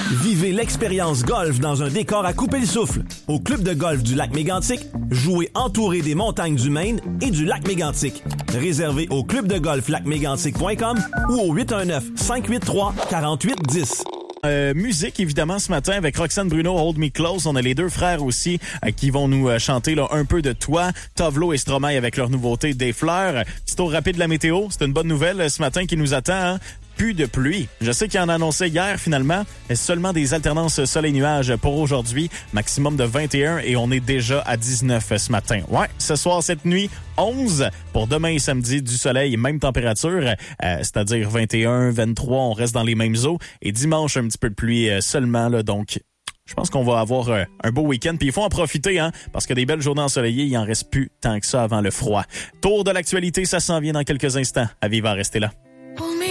Vivez l'expérience golf dans un décor à couper le souffle. Au club de golf du lac Mégantic, jouez entouré des montagnes du Maine et du lac Mégantic. Réservez au clubdegolflacmégantic.com ou au 819-583-4810. Musique, évidemment, ce matin, avec Roxane Bruno, Hold Me Close. On a les deux frères aussi qui vont nous chanter là, un peu de toi. Tovlo et Stromae avec leur nouveauté Des fleurs. Petit tour rapide de la météo. C'est une bonne nouvelle ce matin qui nous attend. Hein? Plus de pluie. Je sais qu'il en annonçait hier, finalement, mais seulement des alternances soleil-nuages pour aujourd'hui. Maximum de 21 et on est déjà à 19 ce matin. Ouais, ce soir, cette nuit, 11. Pour demain et samedi, du soleil, même température, c'est-à-dire 21, 23, on reste dans les mêmes eaux. Et dimanche, un petit peu de pluie seulement, là, donc... Je pense qu'on va avoir un beau week-end. Puis il faut en profiter, hein, parce que des belles journées ensoleillées, il en reste plus tant que ça avant le froid. Tour de l'actualité, ça s'en vient dans quelques instants. À Viva, restez là.